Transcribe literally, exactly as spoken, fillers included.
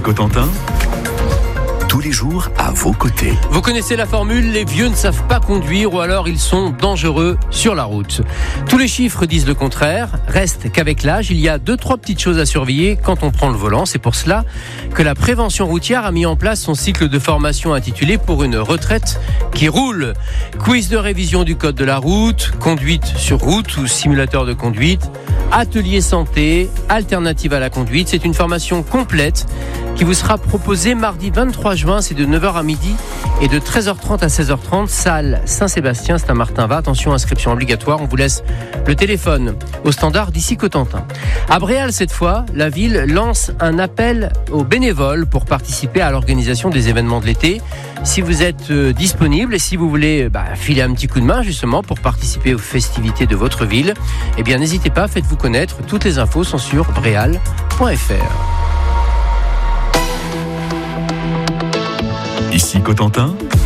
Cotentin, tous les jours à vos côtés. Vous connaissez la formule, les vieux ne savent pas conduire ou alors ils sont dangereux sur la route. Tous les chiffres disent le contraire. Reste qu'avec l'âge, il y a deux, trois petites choses à surveiller quand on prend le volant. C'est pour cela que la prévention routière a mis en place son cycle de formation intitulé Pour une retraite qui roule. Quiz de révision du code de la route, conduite sur route ou simulateur de conduite, atelier santé, alternative à la conduite. C'est une formation complète qui vous sera proposée mardi vingt-trois juin, c'est de neuf heures à midi et de treize heures trente à seize heures trente, salle Saint-Sébastien, c'est à Martin-Va. Attention, inscription obligatoire. On vous laisse le téléphone au standard d'ici Cotentin. À Bréal, cette fois, la ville lance un appel aux bénévoles pour participer à l'organisation des événements de l'été. Si vous êtes euh, disponible et si vous voulez bah, filer un petit coup de main justement pour participer aux festivités de votre ville, eh bien n'hésitez pas, faites-vous connaître. Toutes les infos sont sur bréal point f r. Ici Cotentin,